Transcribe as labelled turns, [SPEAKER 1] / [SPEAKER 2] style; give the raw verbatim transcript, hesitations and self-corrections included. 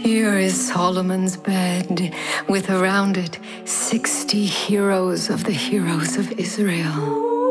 [SPEAKER 1] Here is Solomon's bed, with around it sixty heroes of the heroes of Israel.